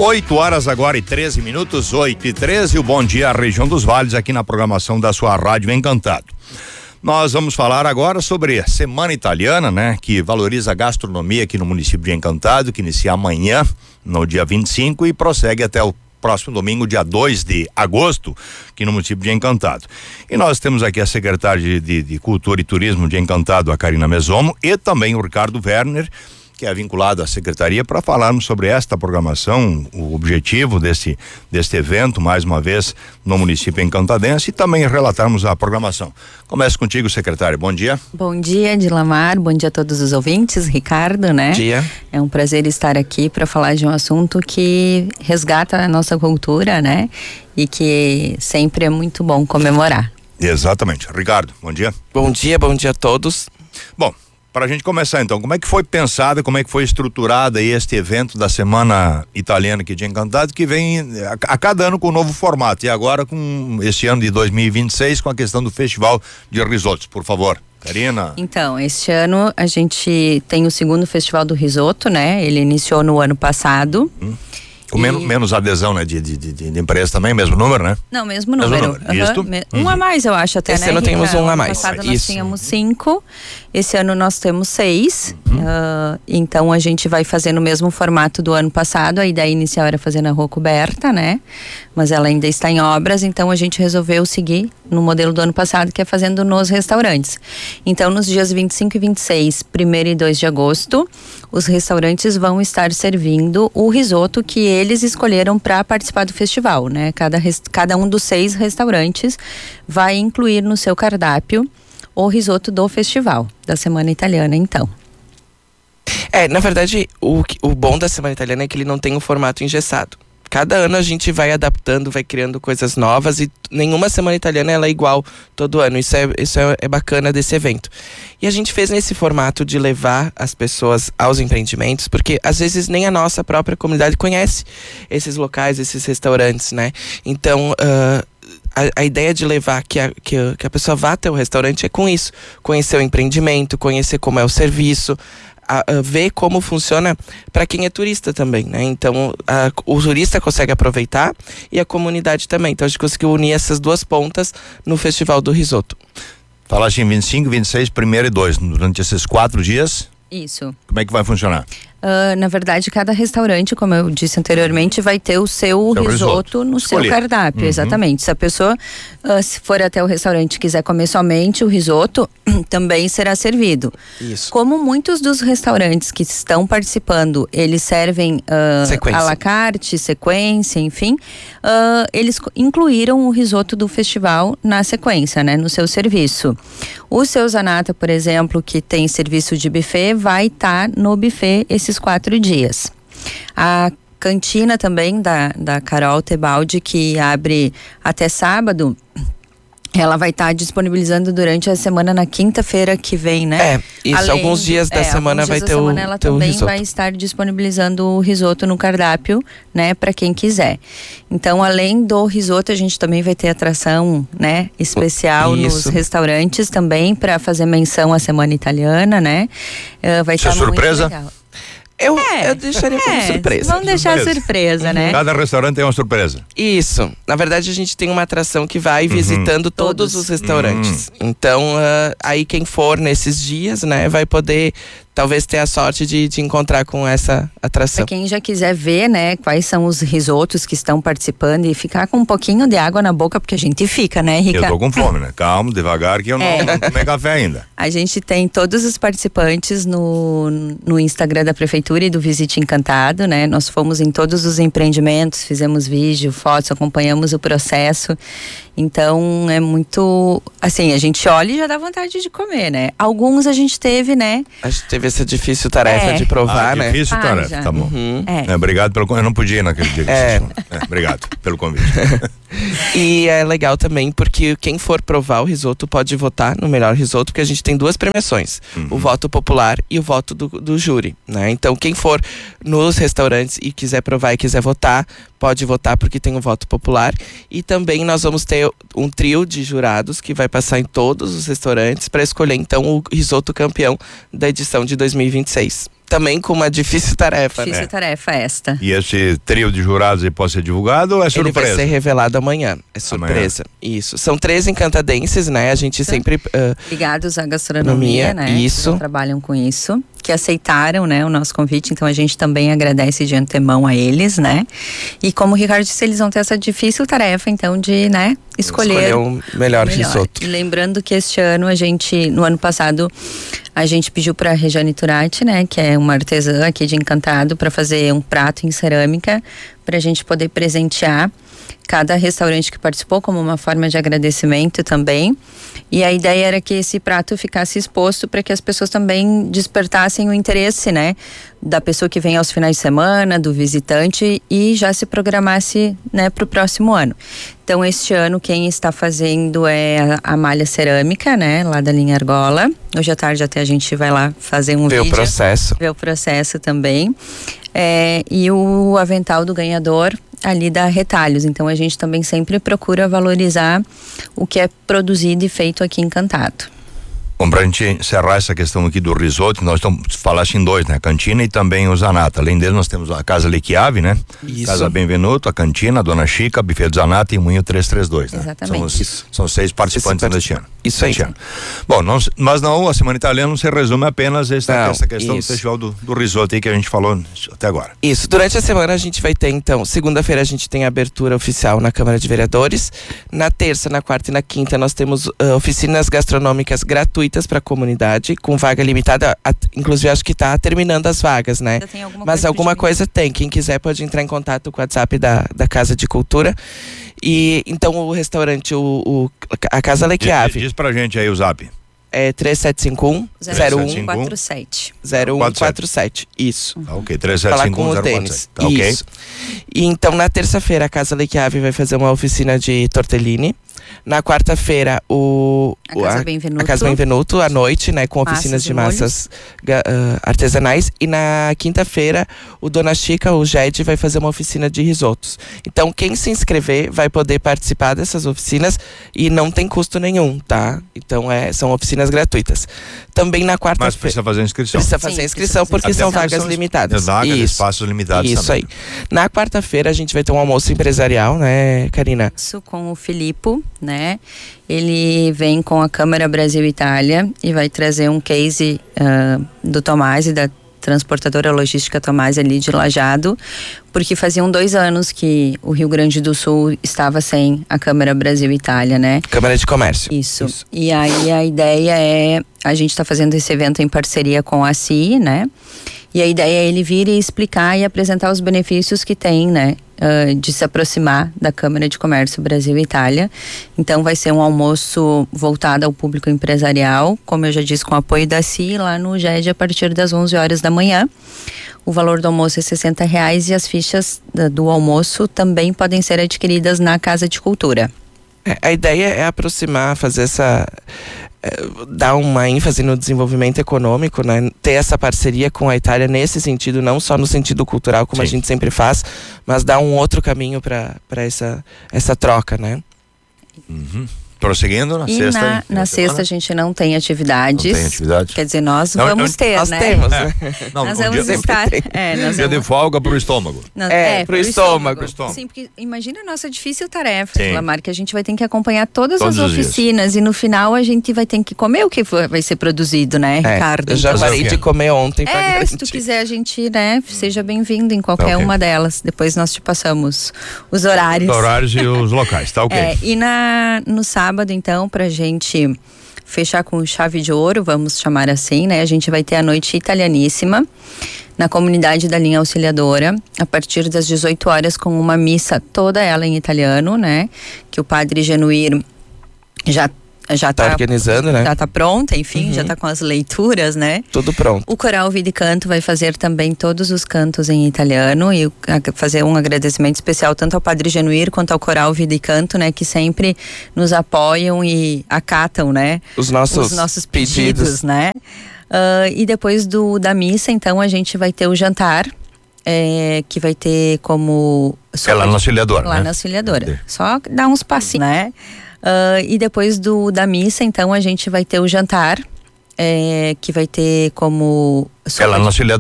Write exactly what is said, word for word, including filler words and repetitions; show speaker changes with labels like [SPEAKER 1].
[SPEAKER 1] oito horas agora e treze minutos, oito e treze, o Bom Dia Região dos Vales aqui na programação da sua Rádio Encantado. Nós vamos falar agora sobre a Semana Italiana, né? Que valoriza a gastronomia aqui no município de Encantado, que inicia amanhã, no dia vinte e cinco, e prossegue até o próximo domingo, dia dois de agosto, aqui no município de Encantado. E nós temos aqui a secretária de, de, de Cultura e Turismo de Encantado, a Karina Mesomo, e também o Ricardo Werner, que é vinculado à secretaria, para falarmos sobre esta programação, o objetivo desse, deste evento, mais uma vez, no município encantadense, e também relatarmos a programação. Começo contigo, secretário. Bom dia.
[SPEAKER 2] Bom dia, Dilamar. Bom dia a todos os ouvintes. Ricardo, né?
[SPEAKER 3] Bom dia.
[SPEAKER 2] É um prazer estar aqui para falar de um assunto que resgata a nossa cultura, né? E que sempre é muito bom comemorar.
[SPEAKER 1] Exatamente. Ricardo, bom dia.
[SPEAKER 3] Bom dia, bom dia a todos.
[SPEAKER 1] Bom, para a gente começar então, como é que foi pensado, como é que foi estruturado aí este evento da Semana Italiana aqui de Encantado, que vem a, a cada ano com um novo formato, e agora com esse ano de dois mil e vinte e seis com a questão do Festival de Risotos, por favor. Karina.
[SPEAKER 2] Então, este ano a gente tem o segundo Festival do Risoto, né? Ele iniciou no ano passado.
[SPEAKER 1] Hum. Com
[SPEAKER 2] e...
[SPEAKER 1] menos, menos adesão, né? De, de, de, de empresa também, mesmo número, né?
[SPEAKER 2] Não, mesmo número.
[SPEAKER 1] Mesmo número.
[SPEAKER 2] Uhum.
[SPEAKER 1] Isto?
[SPEAKER 2] Me... Um a mais, eu acho, até,
[SPEAKER 3] Esse
[SPEAKER 2] né?
[SPEAKER 3] ano temos
[SPEAKER 2] Rica?
[SPEAKER 3] um a
[SPEAKER 2] Ano
[SPEAKER 3] mais.
[SPEAKER 2] passado
[SPEAKER 3] Isso.
[SPEAKER 2] nós tínhamos cinco. Esse ano nós temos seis. Uhum. Uh, então a gente vai fazer no mesmo formato do ano passado. A ideia inicial era fazer na rua coberta, né? Mas ela ainda está em obras, então a gente resolveu seguir no modelo do ano passado, que é fazendo nos restaurantes. Então, nos dias vinte e cinco e vinte e seis, primeiro e dois de agosto, os restaurantes vão estar servindo o risoto que eles escolheram para participar do festival, né? Cada, cada um dos seis restaurantes vai incluir no seu cardápio o risoto do festival, da Semana Italiana, então.
[SPEAKER 3] É, na verdade, o, o bom da Semana Italiana é que ele não tem um formato engessado. Cada ano a gente vai adaptando, vai criando coisas novas, e nenhuma Semana Italiana ela é igual todo ano. Isso é, isso é, é bacana desse evento. E a gente fez nesse formato de levar as pessoas aos empreendimentos, porque às vezes nem a nossa própria comunidade conhece esses locais, esses restaurantes, né? Então, uh, a, a ideia de levar que a, que, a, que a pessoa vá até o restaurante é com isso. Conhecer o empreendimento, conhecer como é o serviço, A, a ver como funciona para quem é turista também, né? Então a, o turista consegue aproveitar e a comunidade também. Então a gente conseguiu unir essas duas pontas no Festival do Risoto.
[SPEAKER 1] Falaste em vinte e cinco, vinte e seis, primeiro e dois, durante esses quatro dias.
[SPEAKER 2] Isso.
[SPEAKER 1] Como é que vai funcionar?
[SPEAKER 2] Uh, na verdade, cada restaurante, como eu disse anteriormente, vai ter o seu, seu risoto, risoto no Escolher. seu cardápio, uhum. Exatamente. Se a pessoa, uh, se for até o restaurante e quiser comer somente o risoto, também será servido.
[SPEAKER 3] Isso.
[SPEAKER 2] Como muitos dos restaurantes que estão participando, eles servem uh, à la carte, sequência, enfim, uh, eles incluíram o risoto do festival na sequência, né, no seu serviço. O Seu Zanata, por exemplo, que tem serviço de buffet, vai estar tá no buffet esses quatro dias. A cantina também da, da Carol Tebaldi, que abre até sábado, ela vai estar tá disponibilizando durante a semana na quinta-feira que vem, né?
[SPEAKER 3] É, isso, Além, alguns dias da é, semana vai ter o semana ela também risoto.
[SPEAKER 2] Vai estar disponibilizando o risoto no cardápio, né, para quem quiser. Então, além do risoto, a gente também vai ter atração, né, especial isso. nos restaurantes também, para fazer menção à Semana Italiana, né? Uh, vai estar
[SPEAKER 1] surpresa?
[SPEAKER 2] Muito legal.
[SPEAKER 3] Eu,
[SPEAKER 2] é,
[SPEAKER 3] eu deixaria como
[SPEAKER 2] é,
[SPEAKER 3] surpresa.
[SPEAKER 2] Vamos deixar surpresa, surpresa uhum. né?
[SPEAKER 1] Cada restaurante tem uma surpresa.
[SPEAKER 3] Isso. Na verdade, a gente tem uma atração que vai uhum. visitando todos, todos os restaurantes. Uhum. Então, uh, aí quem for nesses dias, né, vai poder talvez ter a sorte de, de encontrar com essa atração.
[SPEAKER 2] Pra quem já quiser ver, né, quais são os risotos que estão participando e ficar com um pouquinho de água na boca, porque a gente fica, né, Rica?
[SPEAKER 1] Eu tô com fome, né? Calma, devagar, que eu não, é. não tomei café ainda.
[SPEAKER 2] A gente tem todos os participantes no, no Instagram da Prefeitura e do Visite Encantado, né? Nós fomos em todos os empreendimentos, fizemos vídeo, fotos, acompanhamos o processo. Então, é muito... Assim, a gente olha e já dá vontade de comer, né? Alguns a gente teve, né?
[SPEAKER 3] A gente teve essa difícil tarefa
[SPEAKER 2] é.
[SPEAKER 3] de provar,
[SPEAKER 1] ah,
[SPEAKER 3] né?
[SPEAKER 1] Difícil
[SPEAKER 2] ah,
[SPEAKER 1] tarefa,
[SPEAKER 2] já.
[SPEAKER 1] tá bom.
[SPEAKER 2] Uhum. É.
[SPEAKER 1] É, obrigado pelo... Eu não podia ir naquele dia.
[SPEAKER 3] É.
[SPEAKER 1] É, obrigado pelo convite.
[SPEAKER 3] E é legal também porque quem for provar o risoto pode votar no melhor risoto, porque a gente tem duas premiações. Uhum. O voto popular e o voto do, do júri, né? Então, quem for nos restaurantes e quiser provar e quiser votar, pode votar porque tem o voto popular. E também nós vamos ter um trio de jurados que vai passar em todos os restaurantes para escolher então o risoto campeão da edição de dois mil e vinte e seis. também com uma difícil tarefa,
[SPEAKER 2] Difícil
[SPEAKER 3] né?
[SPEAKER 2] tarefa esta.
[SPEAKER 1] E esse trio de jurados aí pode ser divulgado ou é surpresa?
[SPEAKER 3] Ele vai ser revelado amanhã. É surpresa. Amanhã. Isso. São três encantadenses, né? A gente sempre... Uh,
[SPEAKER 2] ligados à gastronomia, né?
[SPEAKER 3] Isso.
[SPEAKER 2] Que trabalham com isso. Que aceitaram, né, o nosso convite. Então, a gente também agradece de antemão a eles, né? E como o Ricardo disse, eles vão ter essa difícil tarefa, então, de, né, escolher...
[SPEAKER 3] Escolher um melhor, melhor risoto.
[SPEAKER 2] E lembrando que este ano, a gente, no ano passado, a gente pediu para a Regiane Turati, né, que é uma artesã aqui de Encantado, para fazer um prato em cerâmica, para a gente poder presentear cada restaurante que participou como uma forma de agradecimento também. E a ideia era que esse prato ficasse exposto para que as pessoas também despertassem o interesse, né, da pessoa que vem aos finais de semana, do visitante, e já se programasse, né, para o próximo ano. Então, este ano quem está fazendo é a, a malha cerâmica, né, lá da linha Argola. Hoje à tarde até a gente vai lá fazer um
[SPEAKER 3] ver
[SPEAKER 2] vídeo.
[SPEAKER 3] Ver o processo.
[SPEAKER 2] Ver o processo também. É, e o avental do ganhador ali da Retalhos. Então a gente também sempre procura valorizar o que é produzido e feito aqui em Encantado.
[SPEAKER 1] Bom, pra gente encerrar essa questão aqui do risoto, nós estamos, falaste em dois, né? A cantina e também o Zanata. Além dele, nós temos a Casa Lechiave, né?
[SPEAKER 3] Isso.
[SPEAKER 1] Casa Benvenuto, a cantina, a Dona Chica, Buffet do Zanata e o Moinho trezentos e trinta e dois, né?
[SPEAKER 2] Exatamente.
[SPEAKER 1] São, os, são seis participantes neste ano.
[SPEAKER 3] Isso aí.
[SPEAKER 1] Bom, não, mas não, a Semana Italiana não se resume apenas a essa,
[SPEAKER 3] não,
[SPEAKER 1] essa questão
[SPEAKER 3] isso.
[SPEAKER 1] do festival do, do risoto aí que a gente falou até agora.
[SPEAKER 3] Isso, durante a semana a gente vai ter, então, segunda-feira a gente tem a abertura oficial na Câmara de Vereadores. Na terça, na quarta e na quinta nós temos uh, oficinas gastronômicas gratuitas para a comunidade, com vaga limitada, a, inclusive acho que está terminando as vagas, né?
[SPEAKER 2] Alguma
[SPEAKER 3] Mas
[SPEAKER 2] coisa
[SPEAKER 3] alguma coisa tem, quem quiser pode entrar em contato com o WhatsApp da, da Casa de Cultura. E então o restaurante, o, o a Casa Lechiave.
[SPEAKER 1] Diz, diz pra gente aí o zap.
[SPEAKER 3] É três sete cinco um, zero um
[SPEAKER 2] quatro sete.
[SPEAKER 3] zero um quatro sete. Isso.
[SPEAKER 1] Tá, ok, três sete cinco um, zero um quatro sete. Tá, ok.
[SPEAKER 3] Isso. E então na terça-feira a Casa Lechiave vai fazer uma oficina de tortellini. Na quarta-feira o
[SPEAKER 2] a Casa Benvenuto,
[SPEAKER 3] a Casa Benvenuto à noite, né, com oficinas
[SPEAKER 2] massas
[SPEAKER 3] de massas uh, artesanais. E na quinta-feira o Dona Chica, o Ged, vai fazer uma oficina de risotos. Então quem se inscrever vai poder participar dessas oficinas e não tem custo nenhum, tá? Então é, são oficinas gratuitas. Também na quarta-feira.
[SPEAKER 1] Mas precisa fazer inscrição.
[SPEAKER 3] Precisa fazer
[SPEAKER 2] Sim,
[SPEAKER 3] inscrição
[SPEAKER 2] precisa
[SPEAKER 3] porque
[SPEAKER 2] fazer
[SPEAKER 3] são
[SPEAKER 2] inscrição.
[SPEAKER 3] vagas limitadas.
[SPEAKER 1] Vagas,
[SPEAKER 3] Isso.
[SPEAKER 1] espaços limitados.
[SPEAKER 3] Isso
[SPEAKER 1] também.
[SPEAKER 3] aí. Na quarta-feira a gente vai ter um almoço empresarial, né, Karina?
[SPEAKER 2] Isso, com o Filippo, né? Ele vem com a Câmara Brasil Itália e vai trazer um case uh, do Tomás e da transportadora logística Tomás ali de Lajado, porque faziam dois anos que o Rio Grande do Sul estava sem a Câmara Brasil Itália, né?
[SPEAKER 3] Câmara de Comércio.
[SPEAKER 2] Isso. Isso. E aí a ideia é, a gente está fazendo esse evento em parceria com a C I, né? E a ideia é ele vir e explicar e apresentar os benefícios que tem, né? Uh, de se aproximar da Câmara de Comércio Brasil e Itália. Então vai ser um almoço voltado ao público empresarial, como eu já disse, com apoio da C I, lá no G E D a partir das onze horas da manhã. O valor do almoço é sessenta reais e as fichas do almoço também podem ser adquiridas na Casa de Cultura.
[SPEAKER 3] É, a ideia é aproximar, fazer essa... É, dar uma ênfase no desenvolvimento econômico, né? Ter essa parceria com a Itália nesse sentido, não só no sentido cultural, como Sim. a gente sempre faz, mas dar um outro caminho para essa, essa troca, né?
[SPEAKER 1] Uhum. Prosseguindo na
[SPEAKER 2] e
[SPEAKER 1] sexta.
[SPEAKER 2] Na,
[SPEAKER 1] aí,
[SPEAKER 2] na sexta a gente não tem atividades.
[SPEAKER 1] Não tem atividade.
[SPEAKER 2] Quer dizer, nós
[SPEAKER 1] não,
[SPEAKER 2] vamos
[SPEAKER 1] não,
[SPEAKER 2] ter,
[SPEAKER 3] nós
[SPEAKER 2] né?
[SPEAKER 3] Temos,
[SPEAKER 1] é.
[SPEAKER 3] né?
[SPEAKER 1] Não,
[SPEAKER 2] nós
[SPEAKER 1] um
[SPEAKER 2] vamos
[SPEAKER 1] dia,
[SPEAKER 2] estar. É, nós
[SPEAKER 1] dia
[SPEAKER 2] vamos...
[SPEAKER 1] de folga pro estômago.
[SPEAKER 2] Não,
[SPEAKER 3] é,
[SPEAKER 2] é,
[SPEAKER 3] pro, pro estômago.
[SPEAKER 2] estômago. Sim, porque imagina a nossa difícil tarefa,
[SPEAKER 1] Sim.
[SPEAKER 2] Lamar, que a gente vai ter que acompanhar todas
[SPEAKER 1] Todos
[SPEAKER 2] as oficinas e no final a gente vai ter que comer o que vai ser produzido, né,
[SPEAKER 3] é,
[SPEAKER 2] Ricardo?
[SPEAKER 3] Eu já
[SPEAKER 2] então,
[SPEAKER 3] parei de comer ontem. Pra
[SPEAKER 2] é,
[SPEAKER 3] garantir.
[SPEAKER 2] se tu quiser a gente, né, seja bem-vindo em qualquer okay. uma delas. Depois nós te passamos os horários.
[SPEAKER 1] Os horários e os locais, tá ok.
[SPEAKER 2] É, e na, no sábado, então, pra gente fechar com chave de ouro, vamos chamar assim, né? A gente vai ter a noite italianíssima na comunidade da linha auxiliadora, a partir das dezoito horas, com uma missa toda ela em italiano, né? Que o padre Genuir já já
[SPEAKER 3] tá, tá organizando, né?
[SPEAKER 2] Já tá pronta, enfim, uhum. já tá com as leituras, né?
[SPEAKER 3] Tudo pronto.
[SPEAKER 2] O Coral Vida e Canto vai fazer também todos os cantos em italiano e fazer um agradecimento especial tanto ao Padre Genuir quanto ao Coral Vida e Canto, né? Que sempre nos apoiam e acatam, né?
[SPEAKER 3] Os nossos,
[SPEAKER 2] os nossos pedidos,
[SPEAKER 3] pedidos.
[SPEAKER 2] né? Uh, e depois do, da missa, então, a gente vai ter o jantar, é, que vai ter como...
[SPEAKER 1] É lá na auxiliadora,
[SPEAKER 2] Lá
[SPEAKER 1] né?
[SPEAKER 2] na auxiliadora. Só dar uns passinhos, né? Uh, e depois do, da missa, então, a gente vai ter o jantar, é, que vai ter como...
[SPEAKER 1] É lá na auxiliadora.